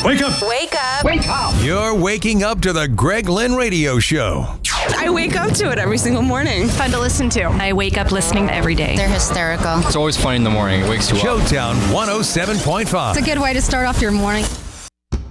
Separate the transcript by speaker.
Speaker 1: Wake up.
Speaker 2: Wake up.
Speaker 1: Wake up.
Speaker 3: You're waking up to the Greg Lynn Radio Show.
Speaker 2: I wake up to it every single morning.
Speaker 4: Fun to listen to. I wake up listening every day.
Speaker 5: They're hysterical.
Speaker 6: It's always funny in the morning. It wakes you up.
Speaker 3: Showtown 107.5.
Speaker 7: It's a good way to start off your morning.